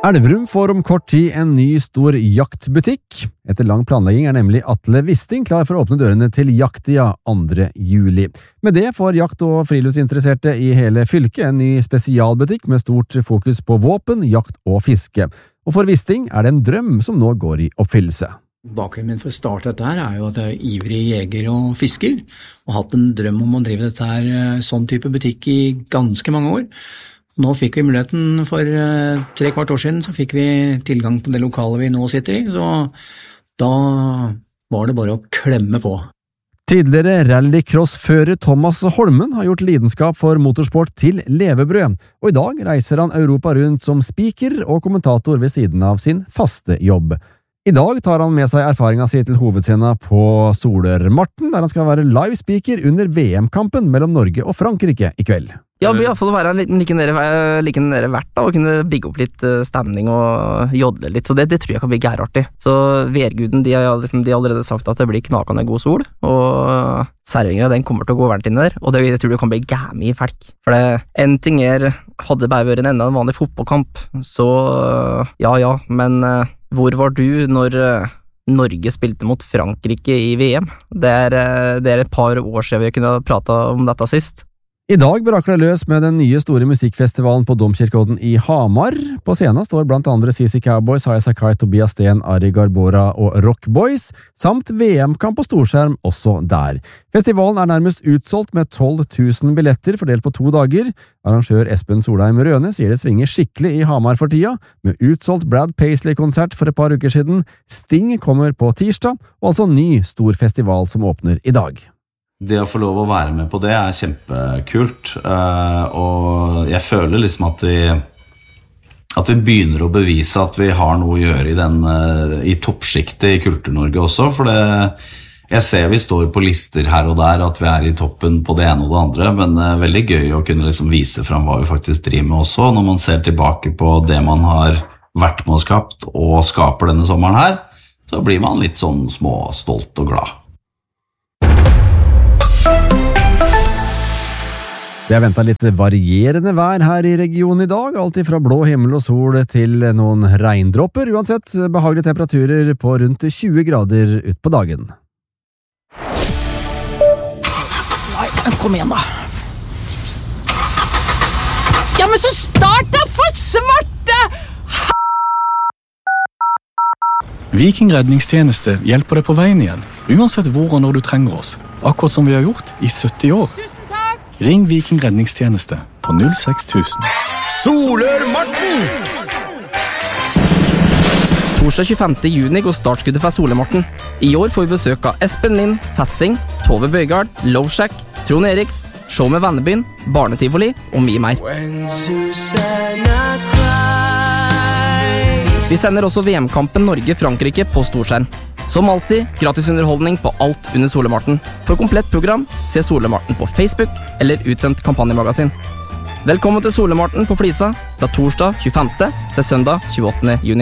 Elverum får om kort tid en ny stor jaktbutikk. Etter lang planlegging nemlig Atle Wisting klar for å åpne dørene til Jaktia 2. juli. Med det får jakt- og friluftsinteresserte i hele fylket en ny spesialbutikk med stort fokus på våpen, jakt og fiske. Og for Wisting det en drøm som nå går i oppfyllelse. Bakgrunnen min for å starte dette her jo at jeg ivrig jeger og fisker, og hatt en drøm om å drive dette her, sånn type butikk i ganske mange år. Nå fikk vi muligheten for 3/4 år siden, så fikk vi tilgang på det lokalet vi nå sitter i, så da var det bare å klemme på. Tidligere rallycrossfører Thomas Holmen har gjort lidenskap for motorsport til levebrød, og i dag reiser han Europa rundt som speaker og kommentator ved siden av sin faste jobb. I dag tar han med seg erfaringen sin til hovedscenen på Solermarten, der han skal være live speaker under VM-kampen mellom Norge og Frankrike i kveld. Ja, det blir i hvert fall å være like nere verdt da, og kunne bygge opp litt stemning og jodle litt, så det tror jeg kan bli gærartig. Så værguden, de har allerede sagt at det blir knakende god sol, og serveringen den kommer til å gå varmt inn der, og jeg tror det kan bli gæmi i felk. For en ting hadde bare vært en enda en vanlig fotballkamp, så ja, men hvor var du når Norge spilte mot Frankrike i VM? Det et par år siden vi kunne prate om dette sist. I dag braker det løs med den nye store musikkfestivalen på Domkirkeodden i Hamar. På scenen står blant andre CC Cowboys, Haya Sakai, Tobias Sten, Ari Garbora og Rock Boys, samt VM-kamp på storskjerm også der. Festivalen nærmest utsolgt med 12 000 billetter fordelt på 2 dager. Arrangør Espen Solheim Røne sier det svinger skikkelig i Hamar for tida, med utsolgt Brad Paisley-konsert for et par uker siden. Sting kommer på tirsdag, og altså ny stor festival som åpner i dag. Det å få lov å være med på det kjempekult, og jeg føler liksom at vi begynner å bevise at vi har noe å gjøre i toppskiktet i Kultur-Norge også, for jeg ser vi står på lister her og der at vi i toppen på det ene og det andre, men veldig gøy å kunne liksom vise frem hva vi faktisk driver med også, når man ser tilbake på det man har vært med og skapt og skaper denne sommeren her, så blir man litt sånn små, stolt og glad. Det ventet litt varierende vær her i regionen i dag, alt fra blå himmel og sol til noen regndropper, uansett behagelige temperaturer på rundt 20 grader ut på dagen. Nei, kom igjen da. Ja, men så start da, for svarte! Viking redningstjeneste hjelper deg på veien igjen, uansett hvor og når du trenger oss, akkurat som vi har gjort i 70 år. Ring Viking redningstjeneste på 06000. Solermarten! Torsdag 25. juni går startskuddet for Solermarten. I år får vi besøk av Espen Lind, Fessing, Tove Bøygard, Loveshack, Trond Eriks, Show med Vennebyen, Barnetivoli og mye mer. Vi sender også VM-kampen Norge-Frankrike på storskjerm. Som alltid, gratis underholdning på alt under Solermarten. For komplett program, se Solermarten på Facebook eller utsendt kampanjemagasin. Velkommen til Solermarten på Flisa fra torsdag 25. til søndag 28. juni.